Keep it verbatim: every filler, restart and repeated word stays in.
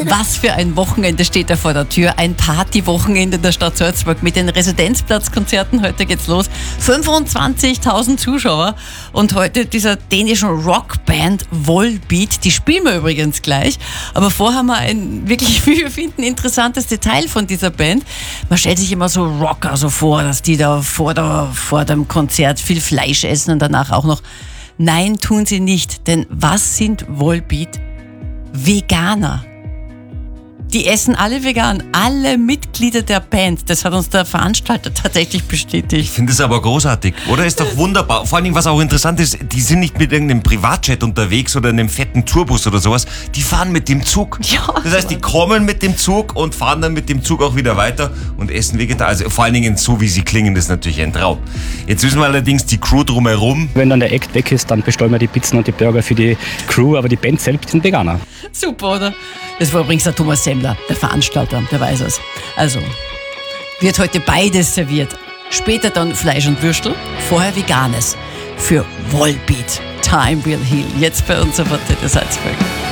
Was für ein Wochenende steht da vor der Tür. Ein Partywochenende in der Stadt Salzburg mit den Residenzplatzkonzerten. Heute geht's los. fünfundzwanzigtausend Zuschauer. Und heute dieser dänischen Rockband Volbeat. Die spielen wir übrigens gleich. Aber vorher haben wir ein wirklich, wie wir finden, interessantes Detail von dieser Band. Man stellt sich immer so Rocker so vor, dass die da vor, der, vor dem Konzert viel Fleisch essen und danach auch noch. Nein, tun sie nicht. Denn was sind Volbeat? Veganer. Die essen alle vegan, alle Mitglieder der Band. Das hat uns der Veranstalter tatsächlich bestätigt. Ich finde es aber großartig, oder? Ist doch wunderbar. Vor allen Dingen, was auch interessant ist, die sind nicht mit irgendeinem Privatjet unterwegs oder einem fetten Tourbus oder sowas. Die fahren mit dem Zug. Ja. Das heißt, die kommen mit dem Zug und fahren dann mit dem Zug auch wieder weiter und essen vegetarisch. Also vor allen Dingen so, wie sie klingen, das ist natürlich ein Traum. Jetzt wissen wir allerdings die Crew drumherum. Wenn dann der Act weg ist, dann bestellen wir die Pizzen und die Burger für die Crew, aber die Band selbst sind Veganer. Super, oder? Das war übrigens der Thomas Semmler, der Veranstalter, der weiß es. Also, wird heute beides serviert. Später dann Fleisch und Würstel, vorher Veganes. Für Volbeat. Time will heal. Jetzt bei uns auf Antenne Salzburg.